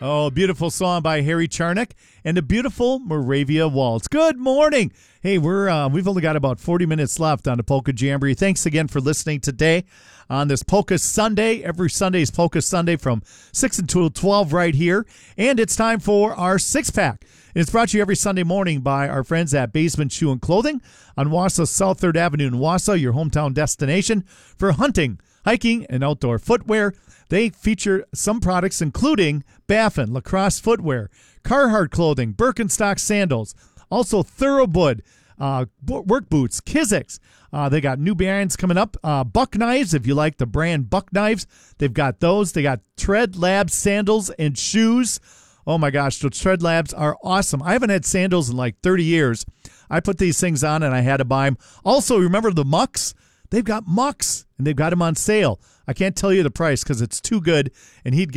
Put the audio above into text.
Oh, beautiful song by Harry Charnock and a beautiful Moravia Waltz. Good morning. Hey, we've only got about 40 minutes left on the Polka Jamboree. Thanks again for listening today on this Polka Sunday. Every Sunday is Polka Sunday from 6 until 12 right here. And it's time for our six-pack. It's brought to you every Sunday morning by our friends at Basement Shoe and Clothing on Wausau South 3rd Avenue in Wausau, your hometown destination for hunting, hiking, and outdoor footwear. They feature some products including Baffin, lacrosse footwear, Carhartt clothing, Birkenstock sandals, also Thoroughwood work boots, Kizik's. They got new brands coming up. Buck knives, if you like the brand Buck knives, they've got those. They got Tread Labs sandals and shoes. Oh my gosh, the Tread Labs are awesome. I haven't had sandals in like 30 years. I put these things on and I had to buy them. Also, remember the mucks? They've got mucks and they've got them on sale. I can't tell you the price because it's too good, and he'd